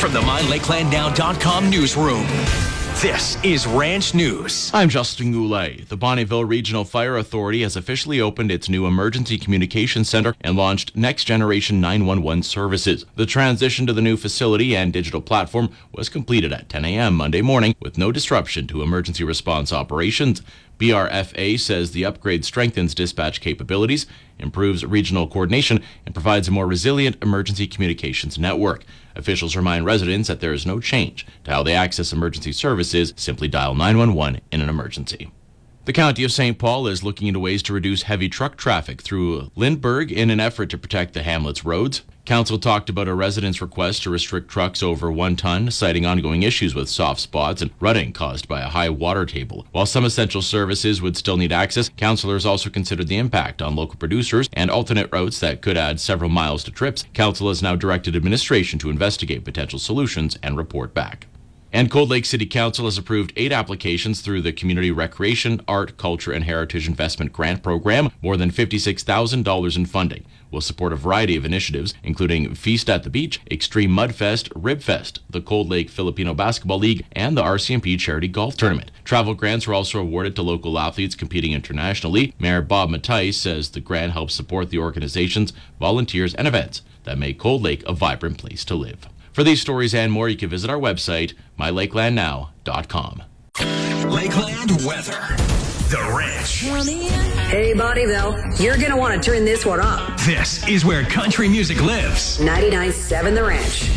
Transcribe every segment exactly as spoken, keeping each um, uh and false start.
from the my lakeland now dot com newsroom. This is Ranch News. I'm Justin Goulet. The Bonnyville Regional Fire Authority has officially opened its new Emergency Communications Center and launched Next Generation nine one one services. The transition to the new facility and digital platform was completed at ten a.m. Monday morning with no disruption to emergency response operations. B R F A says the upgrade strengthens dispatch capabilities, improves regional coordination, and provides a more resilient emergency communications network. Officials remind residents that there is no change to how they access emergency services. Simply dial nine one one in an emergency. The County of Saint Paul is looking into ways to reduce heavy truck traffic through Lindbergh in an effort to protect the hamlet's roads. Council talked about a resident's request to restrict trucks over one ton, citing ongoing issues with soft spots and rutting caused by a high water table. While some essential services would still need access, councillors also considered the impact on local producers and alternate routes that could add several miles to trips. Council has now directed administration to investigate potential solutions and report back. And Cold Lake City Council has approved eight applications through the Community Recreation, Art, Culture, and Heritage Investment Grant Program. More than fifty-six thousand dollars in funding will support a variety of initiatives, including Feast at the Beach, Extreme Mudfest, Ribfest, the Cold Lake Filipino Basketball League, and the R C M P Charity Golf Tournament. Travel grants were also awarded to local athletes competing internationally. Mayor Bob Matthijs says the grant helps support the organizations, volunteers, and events that make Cold Lake a vibrant place to live. For these stories and more, you can visit our website, my lakeland now dot com. Lakeland weather. The Ranch. Hey, Bonnyville, you're going to want to turn this one up. This is where country music lives. ninety-nine point seven The Ranch.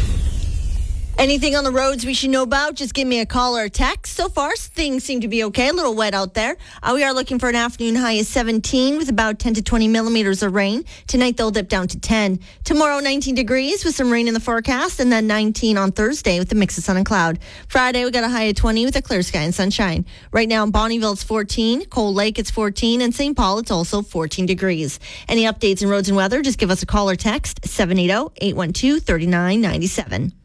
Anything on the roads we should know about, just give me a call or a text. So far, things seem to be okay. A little wet out there. Uh, we are looking for an afternoon high of seventeen with about ten to twenty millimeters of rain. Tonight, they'll dip down to ten. Tomorrow, nineteen degrees with some rain in the forecast, and then nineteen on Thursday with a mix of sun and cloud. Friday, we got a high of twenty with a clear sky and sunshine. Right now in Bonnyville, it's fourteen. Cold Lake, it's fourteen. And Saint Paul, it's also fourteen degrees. Any updates in roads and weather, just give us a call or text seven eight zero, eight one two, three nine nine seven.